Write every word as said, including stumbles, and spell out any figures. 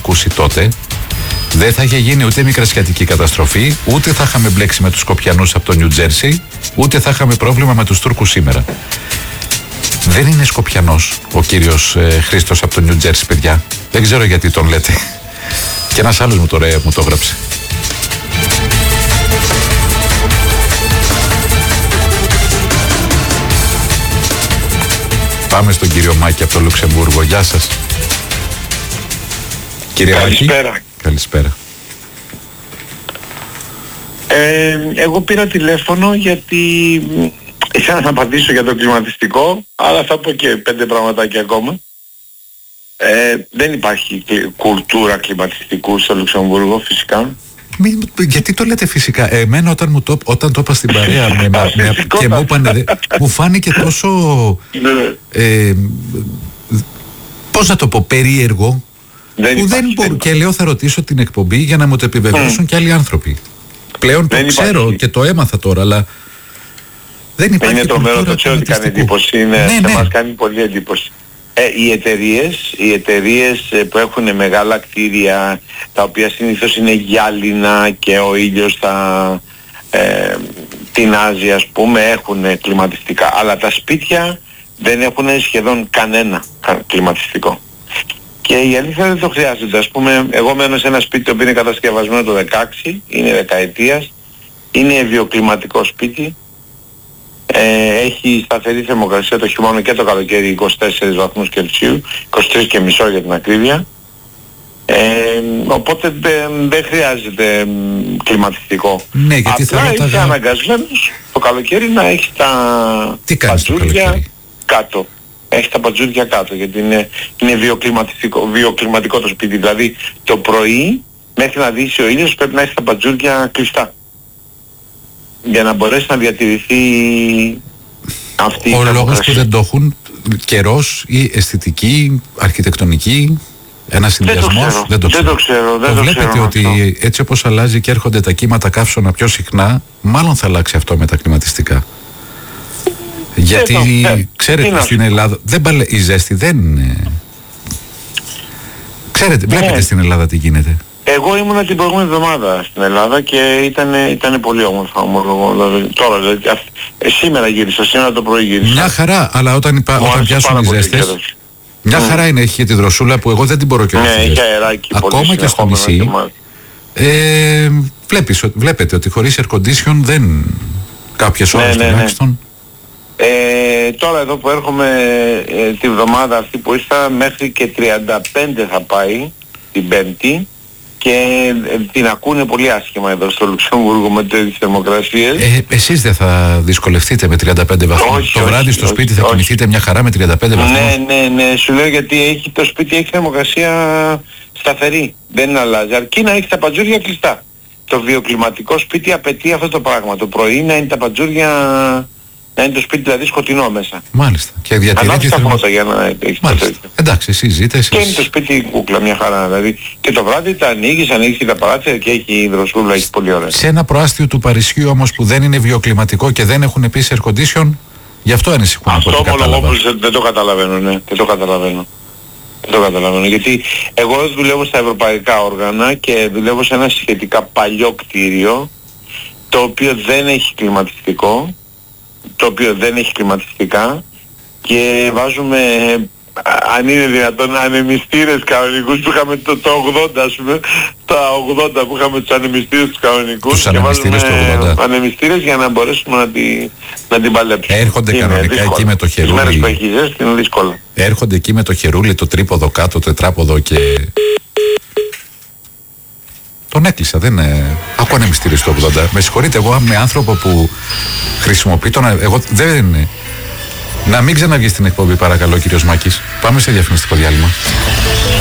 ακούσει τότε, δεν θα είχε γίνει ούτε μικρασιατική καταστροφή, ούτε θα είχαμε μπλέξει με τους Σκοπιανούς από το Νιου Τζέρσι, ούτε θα είχαμε πρόβλημα με τους Τούρκους σήμερα. Δεν είναι Σκοπιανός ο κύριος ε, Χρήστος από το Νιου Τζέρσι, παιδιά. Δεν ξέρω γιατί τον λέτε. Και ένας άλλος μου το, ρε, μου το έγραψε. Πάμε στον κύριο Μάκη από το Λουξεμβούργο. Γεια σας. Κύριε Καλησπέρα. Μάκη. Καλησπέρα. Ε, εγώ πήρα τηλέφωνο γιατί ήθελα να απαντήσω για το κλιματιστικό, αλλά θα πω και πέντε πραγματάκια ακόμα. Ε, δεν υπάρχει κουλτούρα κλιματιστικού στο Λουξεμβούργο, φυσικά. Μη, γιατί το λέτε φυσικά? Εμένα όταν, μου το, όταν το είπα στην παρέα με, με, και μου είπανε, μου φάνηκε τόσο ε, πώς να το πω, περίεργο, δεν που υπάρχει, δεν μπορώ, και λέω θα ρωτήσω την εκπομπή για να μου το επιβεβαιώσουν mm. και άλλοι άνθρωποι. Πλέον το δεν ξέρω υπάρχει. Και το έμαθα τώρα, αλλά δεν υπάρχει. Είναι τρομερό, το ξέρω ότι κάνει εντύπωση, είναι, ναι, ναι. μας κάνει πολύ εντύπωση. Ε, οι εταιρείες, οι εταιρείες που έχουν μεγάλα κτίρια, τα οποία συνήθως είναι γυάλινα και ο ήλιος θα ε, τεινάζει, ας πούμε, έχουν κλιματιστικά. Αλλά τα σπίτια δεν έχουν σχεδόν κανένα κλιματιστικό. Και η αλήθεια δεν το χρειάζεται. Ας πούμε, εγώ μένω σε ένα σπίτι που είναι κατασκευασμένο το δεκαέξι, είναι δεκαετίας, είναι βιοκλιματικό σπίτι. Ε, έχει σταθερή θερμοκρασία το χειμώνα και το καλοκαίρι, είκοσι τέσσερις βαθμούς Κελσίου, είκοσι τρία και μισό για την ακρίβεια. Ε, οπότε δεν δε χρειάζεται κλιματιστικό. Ναι, γιατί απλά θα είσαι ρώταγα... αναγκασμένος το καλοκαίρι να έχει τα πατζούρια κάτω. Έχει τα πατζούρια κάτω, γιατί είναι, είναι βιοκλιματικό, βιοκλιματικό το σπίτι. Δηλαδή το πρωί μέχρι να δύσει ο ήλιος πρέπει να έχει τα πατζούρια κλειστά, για να μπορέσει να διατηρηθεί αυτή η Ο λόγος που δεν το έχουν, καιρός ή αισθητική, αρχιτεκτονική, ένας συνδυασμός, δεν το ξέρω. Δεν το ξέρω. Δεν το το βλέπετε ξέρω ότι αυτό. Έτσι όπως αλλάζει και έρχονται τα κύματα καύσωνα πιο συχνά, μάλλον θα αλλάξει αυτό με τα κλιματιστικά. Γιατί ε, ξέρετε στην Ελλάδα δεν παλε... η ζέστη δεν είναι... Ξέρετε, βλέπετε ναι. Στην Ελλάδα τι γίνεται. Εγώ ήμουνα την προηγούμενη εβδομάδα στην Ελλάδα και ήταν, ήταν πολύ όμορφα ομολογώ. Τώρα, δηλαδή, ε, σήμερα γύρισα, σήμερα το πρωί γύρισα. Μια χαρά, αλλά όταν, υπά, όταν πιάσουν οι ζέστες, μια mm. χαρά είναι, έχει και τη δροσούλα που εγώ δεν την μπορώ και ναι, έχει αεράκι. Ακόμα και στο νησί, ε, βλέπεις, βλέπετε ότι χωρίς air condition δεν... κάποιες ώρες ναι, ναι, τουλάχιστον. Ναι. Ε, τώρα εδώ που έρχομαι ε, τη βδομάδα αυτή που ήρθα, μέχρι και τριάντα πέντε θα πάει την Πέμπτη και ε, την ακούνε πολύ άσχημα εδώ στο Λουξεμβούργο με τις θερμοκρασίες. Ε, εσείς δεν θα δυσκολευτείτε με τριάντα πέντε βαθμούς? Όχι, το βράδυ όχι, στο όχι, σπίτι όχι, θα όχι. κοιμηθείτε μια χαρά με τριάντα πέντε βαθμούς? Ναι, ναι, ναι, σου λέω γιατί έχει, το σπίτι έχει θερμοκρασία σταθερή, δεν αλλάζει, αρκεί να έχει τα πατζούρια κλειστά. Το βιοκλιματικό σπίτι απαιτεί αυτό το πράγμα, το πρωί να είναι τα πατζούρια... να είναι το σπίτι δηλαδή σκοτεινό μέσα. Μάλιστα. Και διατηρείται τα φώτα για να έχεις το τέτοιο. Εντάξει, εσείς ζείτε, εσείς... Και είναι το σπίτι κούκλα, μια χαρά δηλαδή. Και το βράδυ τα ανοίγεις, ανοίγεις και τα παράθυρα και έχει υδροσούλα, έχει πολύ ωραία. Σε ένα προάστιο του Παρισιού όμως που δεν είναι βιοκλιματικό και δεν έχουν επίσης air condition, γι' αυτό ανησυχούν. Αυτό ομολογώ δεν το καταλαβαίνω, ναι. Δεν το καταλαβαίνω. Δεν το καταλαβαίνω. Γιατί εγώ δουλεύω στα ευρωπαϊκά όργανα και δουλεύω σε ένα σχετικά παλιό κτίριο, το οποίο δεν έχει κλιματιστικό, το οποίο δεν έχει κλιματιστικά και βάζουμε, αν είναι δυνατόν, ανεμιστήρες κανονικούς που είχαμε το, το ογδόντα, ας πούμε, τα ογδόντα που είχαμε τους ανεμιστήρες τους κανονικούς, τους και ανεμιστήρες βάζουμε ανεμιστήρες για να μπορέσουμε να, τη, να την παλέψουμε. Έρχονται είναι κανονικά δύσκολα. Εκεί με το χερούλι. Τις μέρες που έχει ζέστη είναι δύσκολα. Έρχονται εκεί με το χερούλι, το τρίποδο κάτω, το τετράποδο και... Τον έκλεισα, δεν είναι... Ακούω ανεμιστήρες το ογδόντα. Με συγχωρείτε, εγώ είμαι άνθρωπο που χρησιμοποιεί τον... Εγώ δεν είναι... Να μην ξαναβγεί στην εκπομπή παρακαλώ κύριος Μάκης. Πάμε σε διαφημιστικό διάλειμμα.